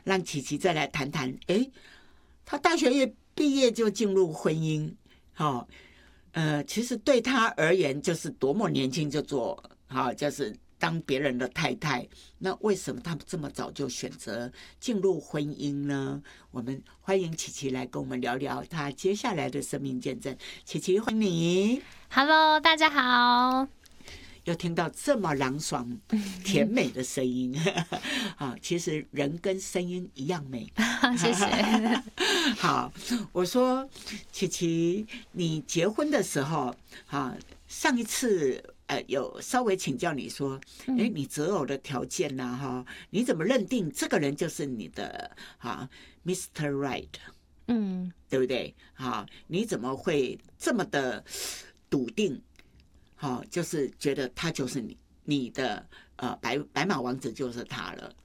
让琪琪再来谈谈，他大学毕业就进入婚姻，其实对他而言就是多么年轻就做，就是当别人的太太。那为什么他这么早就选择进入婚姻呢？我们欢迎琪琪来跟我们聊聊他接下来的生命见证。琪琪，欢迎你。 Hello， 大家好。 又听到这么朗爽甜美的声音其实人跟声音一样美谢谢好，我说琪琪，你结婚的时候上一次有稍微请教你说你择偶的条件你怎么认定这个人就是你的Mr. Right 对不对你怎么会这么的笃定就是觉得他就是你的白马王子就是他了。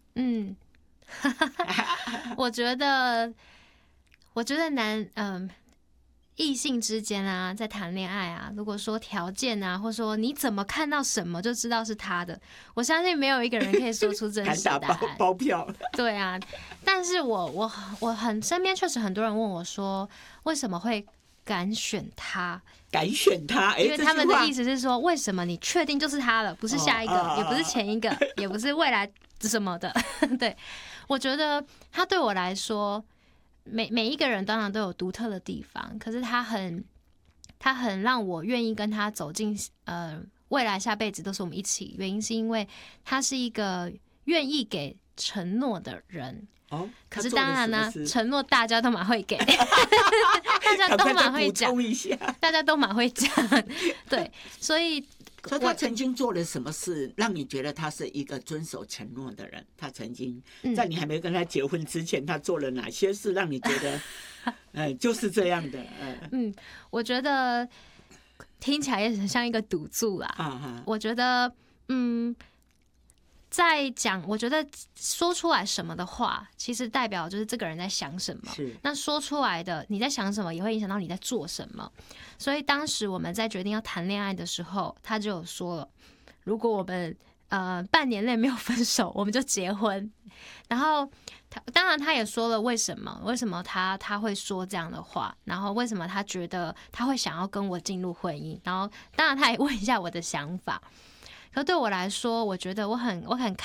我觉得异性之间啊，在谈恋爱啊，如果说条件啊，或说你怎么看到什么就知道是他的，我相信没有一个人可以说出真实答案。 敢打包票。对啊，但是我身边确实很多人问我说，为什么会敢选他？ 因为他们的意思是说，为什么你确定就是他了，不是下一个，也不是前一个，也不是未来什么的？对，我觉得他对我来说，每一个人当然都有独特的地方，可是他很让我愿意跟他走进未来下辈子都是我们一起，原因是因为他是一个愿意给承诺的人。可是当然呢，承诺大家都蛮会给，大家都蛮会讲，大家都蛮会讲，对，所以他曾经做了什么事让你觉得他是一个遵守承诺的人？他曾经在你还没跟他结婚之前，他做了哪些事让你觉得就是这样的？ 我觉得听起来也很像一个赌注啦。我觉得在讲，我觉得说出来什么的话，其实代表就是这个人在想什么。那说出来的你在想什么，也会影响到你在做什么。所以当时我们在决定要谈恋爱的时候，他就有说了，如果我们半年内没有分手，我们就结婚。然后当然他也说了为什么他会说这样的话，然后为什么他觉得他会想要跟我进入婚姻，然后当然他也问一下我的想法。可对我来说，我觉得我很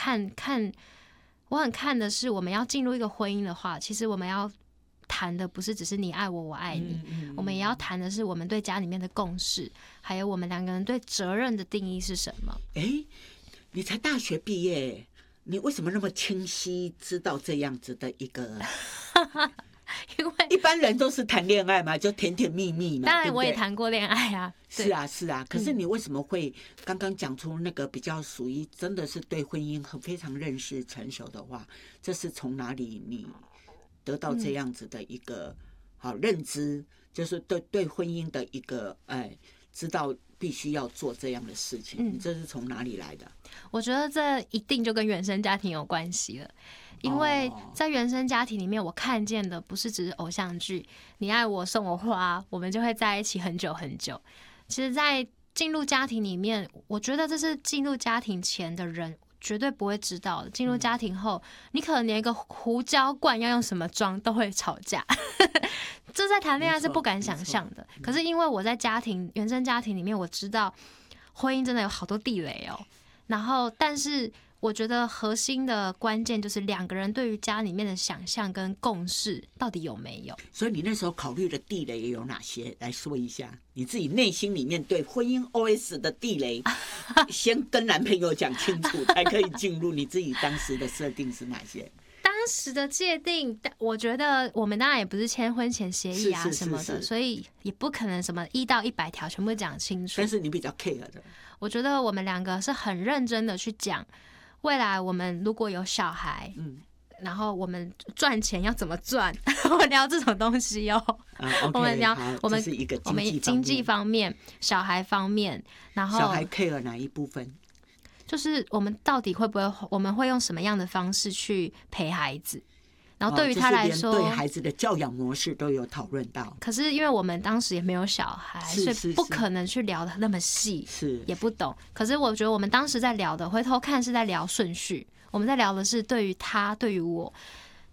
看的是，我们要进入一个婚姻的话，其实我们要谈的不是只是你爱我，我爱你，我们也要谈的是我们对家里面的共识，还有我们两个人对责任的定义是什么。 你才大学毕业，你为什么那么清晰知道这样子的一个？因为一般人都是谈恋爱嘛，就甜甜蜜蜜嘛。 当然我也谈过恋爱啊。 是啊。可是你为什么会刚刚讲出那个比较属于真的是对婚姻非常认识成熟的话？这是从哪里你得到这样子的一个认知？就是对婚姻的一个知道必须要做这样的事情，这是从哪里来的？ 我觉得这一定就跟原生家庭有关系了。因为在原生家庭里面，我看见的不是只是偶像剧，你爱我送我花，我们就会在一起很久很久。其实，在进入家庭里面，我觉得这是进入家庭前的人绝对不会知道的。进入家庭后，你可能连一个胡椒罐要用什么装都会吵架，这在谈恋爱是不敢想象的。可是因为我在原生家庭里面，我知道婚姻真的有好多地雷哦。然后，但是我觉得核心的关键就是两个人对于家里面的想象跟共识到底有没有。 所以你那时候考虑的地雷有哪些？来说一下你自己内心里面对婚姻 OS 的地雷，先跟男朋友讲清楚，才可以进入。你自己当时的设定是哪些？ 当时的界定，我觉得我们当然也不是签婚前协议啊什么的，所以也不可能什么1到100条全部讲清楚。 但是你比较 care 的， 我觉得我们两个是很认真的去讲。未来我们如果有小孩，然后我们赚钱要怎么赚？我们聊这种东西我们聊我们经济方面、小孩方面，然后小孩 care 哪一部分？ 就是我们到底我们会用什么样的方式去陪孩子？然后对于他来说， 就是连对孩子的教养模式都有讨论到。 可是因为我们当时也没有小孩，所以不可能去聊的那么细，也不懂。可是我觉得我们当时在聊的，回头看是在聊顺序。我们在聊的是对于他、对于我，